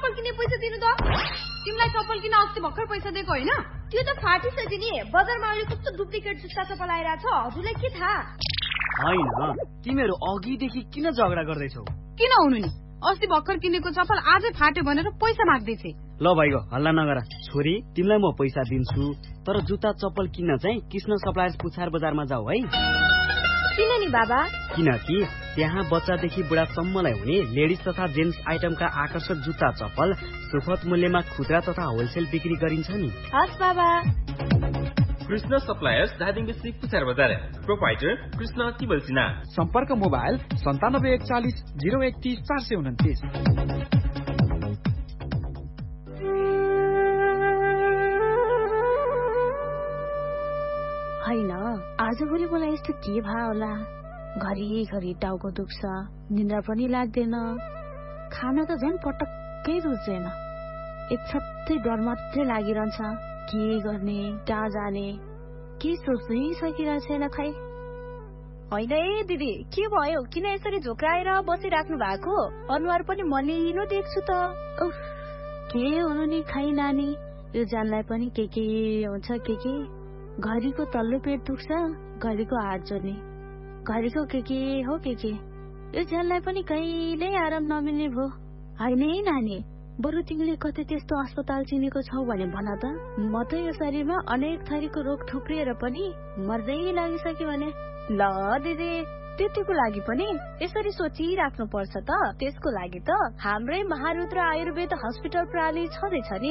चप्पल किन्ने पैसा दिनु त तिमीलाई चप्पल किन अस्ति भर्खर पैसा दिएको हैन त्यो त फाटिसक्यो नि बजारमा अहिले कस्तो डुप्लिकेट जुत्ता चप्पल आइरा छ हजुरलाई के थाहा हैन तिमीहरु अघिदेखि किन झगडा गर्दैछौ किन हुनु नि अस्ति भर्खर किनेको चप्पल आजै फाट्यो भनेर पैसा माग्दैछे ल भाइको हल्ला नगर छोरी तिमीलाई म पैसा दिन्छु तर जुत्ता चप्पल किन्न चाहिँ कृष्ण सप्लायर्स पुछार बजारमा जाऊ है किन नि बाबा किनकि त्यहाँ बच्चादेखि बुढासम्मलाई हुने लेडिज तथा जेन्ट्स आइटमका आकर्षक जुत्ता चप्पल सुपथ मूल्यमा खुद्रा तथा होलसेल बिक्री गरिन्छ नि हस् बाबा कृष्ण सप्लायर्स धादिङ डिस्ट्रिक्ट पुछार बजार प्रोपाइटर कृष्ण तिबल सिन्हा सम्पर्क मोबाइल 97414031 हैन आजभोलि मलाई यस्तो के भा होला घरिघरि टाउको दुख्छ निन्द्रा पनि लाग्दैन खाना त झन् पटक्कै रुच्दैन एक छत्तै डर मात्रै लागिरहन्छ के गर्ने कहाँ जाने के सोच्नै सकिरहेको छैन खै होइन ए दिदी के भयो किन यसरी झोक्राएर बसिराख्नु भएको अनुहार पनि मलिनो देख्छु त के हुनु नि खै नानी यो जानलाई पनि के हुन्छ के घरिको तल्लो पेट दुख्छ घरिको हात जोड्ने घरिको के हो के यो जानलाई पनि कहिल्यै आराम नमिल्ने भो होइन है नानी बरु तिमीले कतै त्यस्तो अस्पताल चिनेको छौ भने भन त म त यो शरीरमा अनेक थरीको रोग थुप्रिएर पनि मर्दै लागिसक्यो भने ल दिदी त्यतिको लागि पनि यसरी सोचिराख्नु पर्छ त त्यसको लागि त हाम्रै महारुद्र आयुर्वेद हस्पिटल प्रणाली छँदैछ नि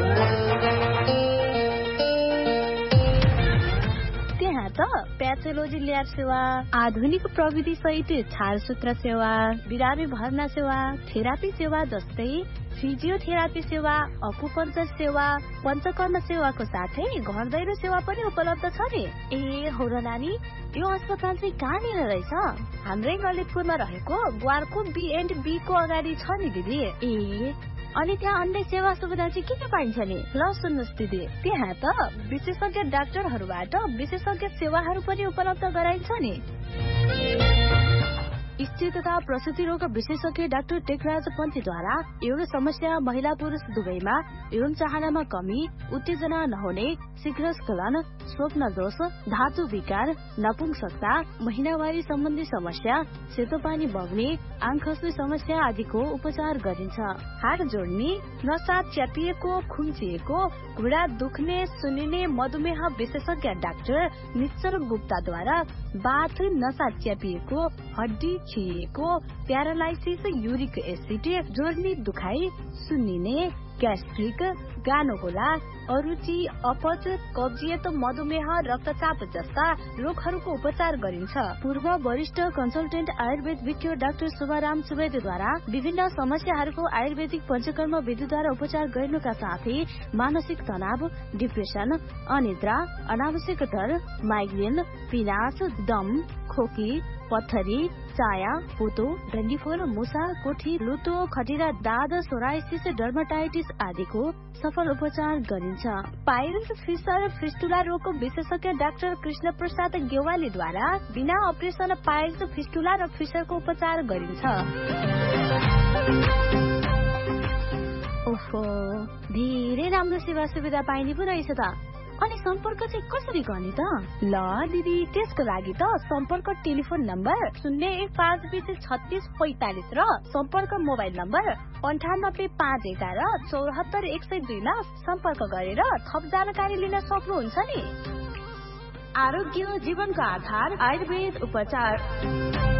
त्यहाँ त प्याथोलोजी ल्याब सेवा आधुनिक प्रविधि सहित छालसूत्र सेवा बिरामी भर्ना सेवा थेरापी सेवा जस्तै फिजियोथेरापी सेवा अकुपञ्चर सेवा पञ्चकर्म सेवाको साथै घर दैलो सेवा पनि उपलब्ध छ नि ए हो र नानी यो अस्पताल चाहिँ कहाँनिर रहेछ हाम्रै ललितपुरमा रहेको ग्वारको B&B को अगाडि छ नि दिदी ए अनि त्यहाँ अन्य सेवा सुविधा चाहिँ के पाइन्छ नि ल सुन्नुहोस् दिदी त्यहाँ त विशेषज्ञ डाक्टरहरूबाट विशेषज्ञ सेवाहरू पनि उपलब्ध गराइन्छ नि स्त्री तथा प्रसूति रोग विशेषज्ञ डाक्टर टेकराज पन्थीद्वारा यौन समस्या महिला पुरुष दुवैमा यौन चाहनामा कमी उत्तेजना नहुने शीघ्र स्खलन स्वप्न दोष धातु विकार नपुंसकता महिनावारी सम्बन्धी समस्या सेतो पानी बग्ने आँख खस्ने समस्या आदिको उपचार गरिन्छ हात जोड्ने नसा च्यापिएको खुम्चिएको घुँडा दुख्ने सुनिने मधुमेह विशेषज्ञ डाक्टर निश्चल गुप्ताद्वारा बाथ नसा च्यापिएको हड्डी खिएको प्यारालाइसिस युरिक एसिड जोर्नी दुखाइ सुन्निने ग्यास्ट्रिक गानोहोला अरुचि अपच कब्जियत मधुमेह रक्तचाप जस्ता रोगहरूको उपचार गरिन्छ पूर्व वरिष्ठ कन्सल्टेन्ट आयुर्वेद विज्ञ डाक्टर शुभराम सुवेदीद्वारा विभिन्न समस्याहरूको आयुर्वेदिक पञ्चकर्म विधिद्वारा उपचार गर्नुका साथै मानसिक तनाव डिप्रेसन अनिद्रा अनावश्यक डर माइग्रेन पिनास दम खोकी पत्थरी चाया पोतो डन्डीफोर मुसा कोठी लुतो खटिरा दाद सोराइसिस डर्माटाइटिस आदिको सफल उपचार गरिन्छ पाइल्स फिसर फिस्टुला रोगको विशेषज्ञ डाक्टर कृष्ण प्रसाद गेवालीद्वारा बिना अपरेसन पाइल्स फिस्टुला र फिसरको उपचार गरिन्छ ओहो धेरै राम्रो सेवा सुविधा पाइने पो रहेछ त अनि सम्पर्क चाहिँ कसरी गर्ने त ल दिदी त्यसको लागि त सम्पर्क टेलिफोन नम्बर 015203645 र सम्पर्क मोबाइल नम्बर 9851174102 मा सम्पर्क गरेर थप जानकारी लिन सक्नुहुन्छ नि आरोग्य जीवनको आधार आयुर्वेद उपचार